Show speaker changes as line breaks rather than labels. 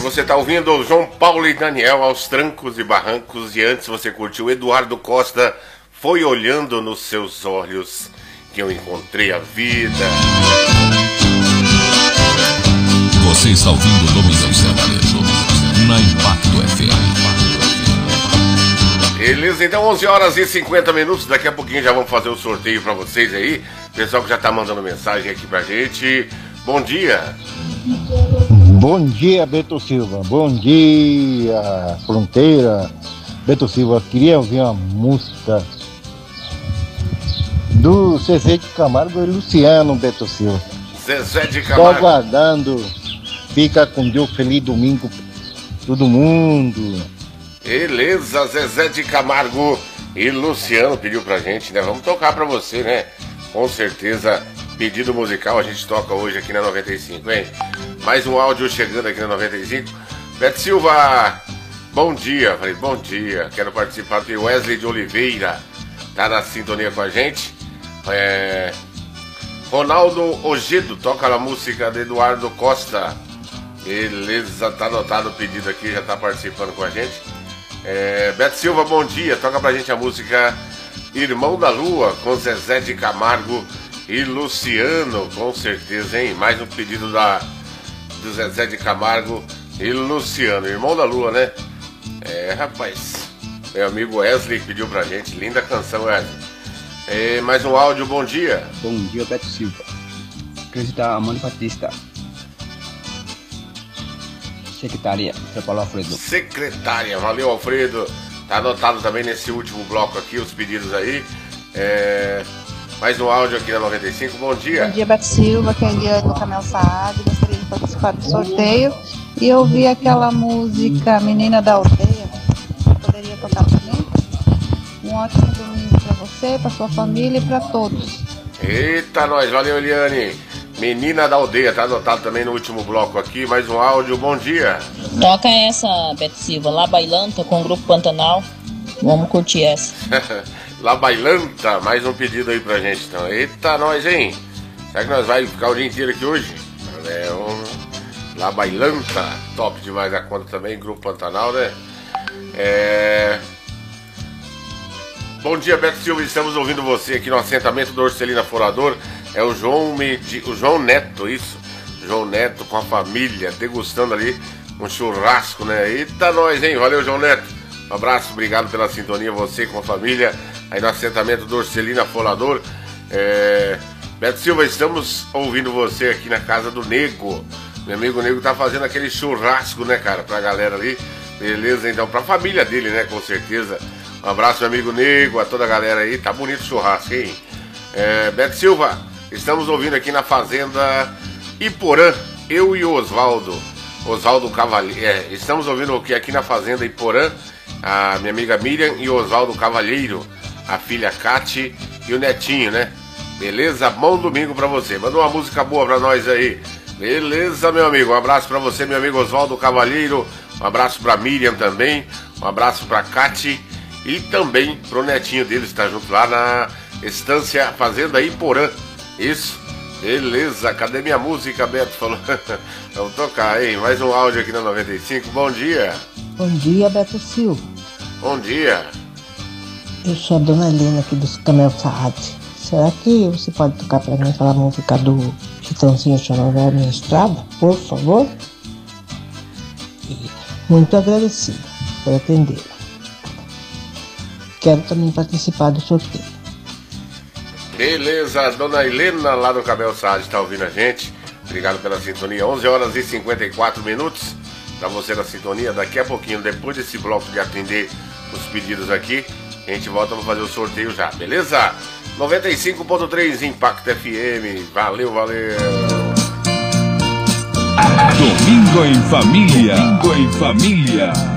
você está ouvindo João Paulo e Daniel aos trancos e barrancos. E antes você curtiu Eduardo Costa, Foi Olhando nos Seus Olhos que eu encontrei a vida.
Você está ouvindo Domingão Sertanejo na Impacto FM.
Beleza, então 11 horas e 50 minutos. Daqui a pouquinho já vamos fazer o sorteio para vocês aí. Pessoal que já está mandando mensagem aqui pra gente. Bom dia.
Bom dia, Beto Silva. Bom dia, Fronteira. Beto Silva, queria ouvir uma música do Zezé de Camargo e Luciano, Beto Silva.
Zezé de
Estou
Camargo.
aguardando. Fica com Deus, feliz domingo, todo mundo.
Beleza, Zezé de Camargo e Luciano pediu pra gente, né? Vamos tocar pra você, né? Com certeza, pedido musical a gente toca hoje aqui na 95, hein? Mais um áudio chegando aqui na 95. Beto Silva, bom dia. Falei, bom dia. Quero participar do Wesley de Oliveira. Tá na sintonia com a gente. Ronaldo Ogedo, toca a música de Eduardo Costa. Beleza, tá anotado o pedido aqui, já tá participando com a gente. Beto Silva, bom dia. Toca pra gente a música Irmão da Lua, com Zezé de Camargo e Luciano, com certeza, hein? Mais um pedido do Zezé de Camargo e Luciano, Irmão da Lua, né? Rapaz, meu amigo Wesley pediu pra gente, linda canção, Wesley. Mais um áudio, bom dia.
Bom dia, Beto Silva. Acredita, Amanda Batista. Secretária, São Paulo Alfredo.
Secretária, valeu, Alfredo. Tá anotado também nesse último bloco aqui os pedidos aí. Mais um áudio aqui na 95, bom dia.
Bom dia, Beto Silva, que é Eliane do Camel Saad. Gostaria de participar do sorteio e ouvir aquela música Menina da Aldeia. Poderia tocar pra mim? Um ótimo domingo pra você, pra sua família e pra todos.
Eita, nós, valeu, Eliane. Menina da Aldeia, tá anotado também no último bloco aqui. Mais um áudio, bom dia.
Toca essa, Beto Silva, La Bailanta com o Grupo Pantanal. Vamos curtir essa.
La Bailanta, mais um pedido aí pra gente então. Eita, nós, hein? Será que nós vamos ficar o dia inteiro aqui hoje? La Bailanta, top demais a conta também, Grupo Pantanal, né? Bom dia, Beto Silva, estamos ouvindo você aqui no assentamento do Orcelina Forador. É o João Neto, isso. João Neto com a família, degustando ali um churrasco, né? Eita, nós, hein? Valeu, João Neto. Um abraço, obrigado pela sintonia, você com a família, aí no assentamento do Orcelina Forador. Beto Silva, estamos ouvindo você aqui na casa do Nego. Meu amigo Nego tá fazendo aquele churrasco, né, cara, pra galera ali. Beleza, então, pra família dele, né, com certeza. Um abraço, meu amigo Nego, a toda a galera aí. Tá bonito o churrasco, hein? Beto Silva, estamos ouvindo aqui na Fazenda Iporã, eu e o Oswaldo Cavalheiro. Estamos ouvindo aqui na Fazenda Iporã, a minha amiga Miriam e o Oswaldo Cavalheiro, a filha Cati e o netinho, né? Beleza? Bom domingo pra você. Manda uma música boa pra nós aí. Beleza, meu amigo? Um abraço pra você, meu amigo Oswaldo Cavalheiro. Um abraço pra Miriam também. Um abraço pra Cati e também pro netinho dele, está junto lá na Estância Fazenda Iporã. Isso. Beleza. Cadê minha música, Beto? Falou. Vamos tocar, hein? Mais um áudio aqui na 95. Bom dia.
Bom dia, Beto Silva.
Bom dia.
Eu sou a dona Helena aqui do Camel Saad. Será que você pode tocar pra mim aquela música do Chitãozinho Chororó na estrada, por favor? E muito agradecido por atender. Quero também participar do sorteio.
Beleza, dona Helena lá do Camel Saad está ouvindo a gente. Obrigado pela sintonia. 11 horas e 54 minutos. Pra você na sintonia. Daqui a pouquinho, depois desse bloco de atender os pedidos aqui, a gente volta para fazer o sorteio já, beleza? 95.3 Impacto FM. Valeu, valeu.
Domingo em família. Domingo em família.